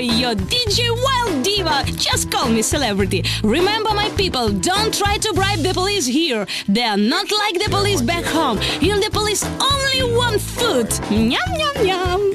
your DJ Wild Diva. Just call me celebrity. Remember, my people, don't try to bribe the police here. They are not like the police back home. Here the police only want food. Nyam, nyam, nyam.